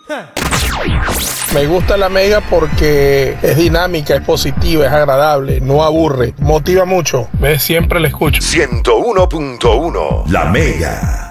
Me gusta la Mega porque es dinámica, es positiva, es agradable, no aburre, motiva mucho. Siempre la escucho. 101.1 La Mega.